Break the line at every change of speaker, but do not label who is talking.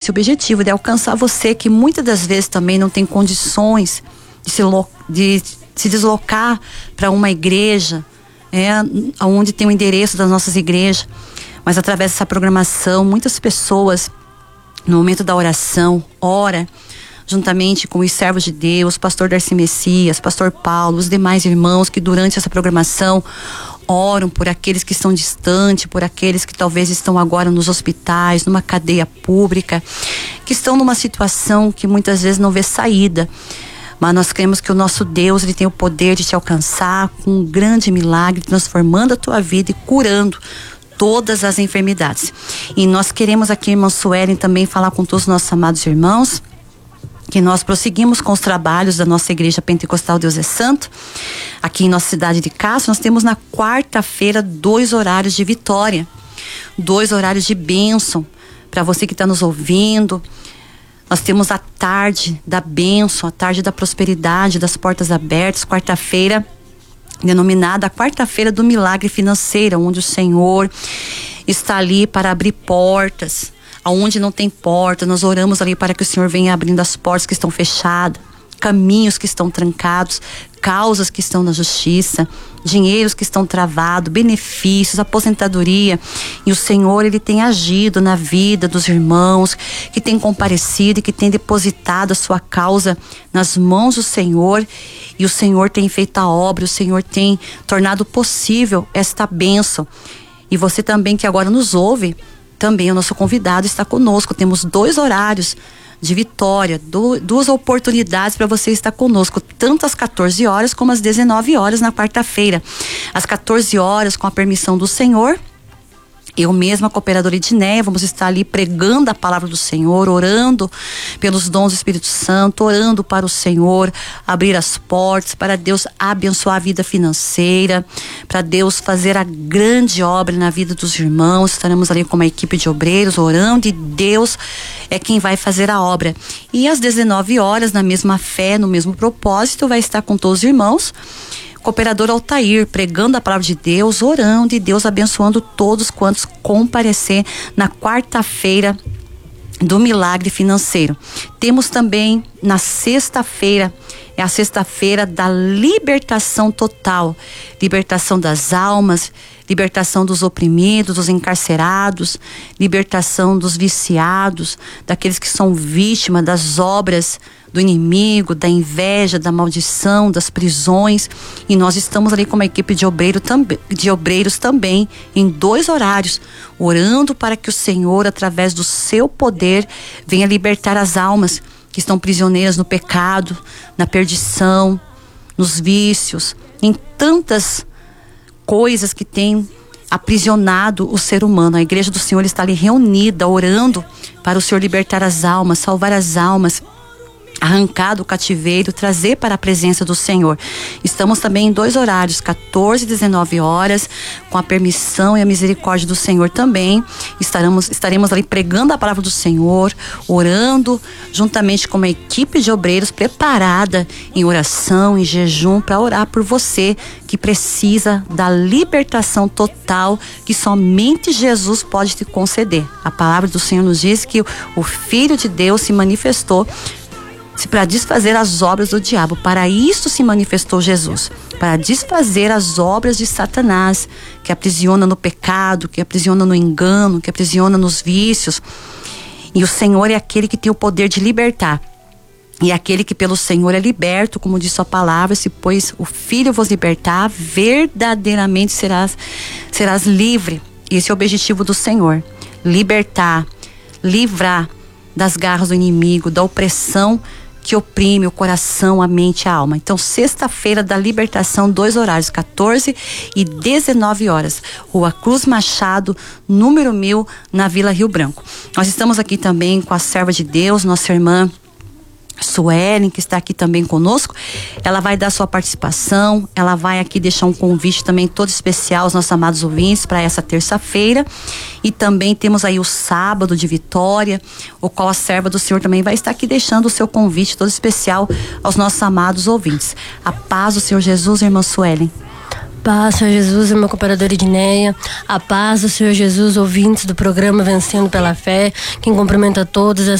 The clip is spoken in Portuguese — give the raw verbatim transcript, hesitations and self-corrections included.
esse objetivo de alcançar você que muitas das vezes também não tem condições de se, lo, de se deslocar para uma igreja, é, onde tem o endereço das nossas igrejas, mas através dessa programação, muitas pessoas no momento da oração, ora juntamente com os servos de Deus, pastor Darcy Messias, pastor Paulo, os demais irmãos que durante essa programação oram por aqueles que estão distantes, por aqueles que talvez estão agora nos hospitais, numa cadeia pública, que estão numa situação que muitas vezes não vê saída. Mas nós cremos que o nosso Deus, ele tem o poder de te alcançar com um grande milagre, transformando a tua vida e curando todas as enfermidades. E nós queremos aqui, irmã Suelen, também falar com todos os nossos amados irmãos, que nós prosseguimos com os trabalhos da nossa Igreja Pentecostal Deus é Santo. Aqui em nossa cidade de Castro, nós temos na quarta-feira dois horários de vitória, dois horários de bênção. Para você que está nos ouvindo, nós temos a tarde da bênção, a tarde da prosperidade, das portas abertas, quarta-feira, denominada a quarta-feira do milagre financeiro, onde o Senhor está ali para abrir portas. Aonde não tem porta, nós oramos ali para que o Senhor venha abrindo as portas que estão fechadas, caminhos que estão trancados, causas que estão na justiça, dinheiros que estão travados, benefícios, aposentadoria. E o Senhor, ele tem agido na vida dos irmãos que tem comparecido e que tem depositado a sua causa nas mãos do Senhor. E o Senhor tem feito a obra, o Senhor tem tornado possível esta bênção. E você também que agora nos ouve, também o nosso convidado está conosco. Temos dois horários de vitória, do, duas oportunidades para você estar conosco, tanto às quatorze horas como às dezenove horas na quarta-feira. Às quatorze horas, com a permissão do Senhor, eu mesma, a cooperadora Edneia, vamos estar ali pregando a palavra do Senhor, orando pelos dons do Espírito Santo, orando para o Senhor abrir as portas, para Deus abençoar a vida financeira, para Deus fazer a grande obra na vida dos irmãos. Estaremos ali com uma equipe de obreiros orando e Deus é quem vai fazer a obra. E às dezenove horas, na mesma fé, no mesmo propósito, vai estar com todos os irmãos, cooperador Altair, pregando a palavra de Deus, orando e Deus abençoando todos quantos comparecer na quarta-feira do milagre financeiro. Temos também na sexta-feira, é a sexta-feira da libertação total, libertação das almas, libertação dos oprimidos, dos encarcerados, libertação dos viciados, daqueles que são vítimas das obras do inimigo, da inveja, da maldição, das prisões. E nós estamos ali com uma equipe de, obreiro também, de obreiros também, em dois horários, orando para que o Senhor, através do seu poder, venha libertar as almas que estão prisioneiras no pecado, na perdição, nos vícios, em tantas coisas que têm aprisionado o ser humano. A igreja do Senhor está ali reunida, orando para o Senhor libertar as almas, salvar as almas, arrancar do cativeiro, trazer para a presença do Senhor. Estamos também em dois horários, quatorze e dezenove horas, com a permissão e a misericórdia do Senhor também. Estaremos, estaremos ali pregando a palavra do Senhor, orando, juntamente com uma equipe de obreiros preparada em oração, em jejum, para orar por você que precisa da libertação total que somente Jesus pode te conceder. A palavra do Senhor nos diz que o Filho de Deus se manifestou para desfazer as obras do diabo. Para isso se manifestou Jesus, para desfazer as obras de Satanás, que aprisiona no pecado, que aprisiona no engano, que aprisiona nos vícios. E o Senhor é aquele que tem o poder de libertar. E aquele que pelo Senhor é liberto, como diz sua palavra, se pois o Filho vos libertar, verdadeiramente serás, serás livre. Esse é o objetivo do Senhor: libertar, livrar das garras do inimigo, da opressão que oprime o coração, a mente e a alma. Então, sexta-feira da libertação, dois horários, quatorze e dezenove horas, Rua Cruz Machado, número mil, na Vila Rio Branco. Nós estamos aqui também com a serva de Deus, nossa irmã Suelen, que está aqui também conosco. Ela vai dar sua participação, ela vai aqui deixar um convite também todo especial aos nossos amados ouvintes para essa terça-feira. E também temos aí o sábado de Vitória, o qual a serva do Senhor também vai estar aqui deixando o seu convite todo especial aos nossos amados ouvintes. A paz do Senhor Jesus, irmã Suelen.
Paz, Senhor Jesus, irmã cooperadora Edneia. A paz do Senhor Jesus, ouvintes do programa Vencendo pela Fé. Quem cumprimenta todos é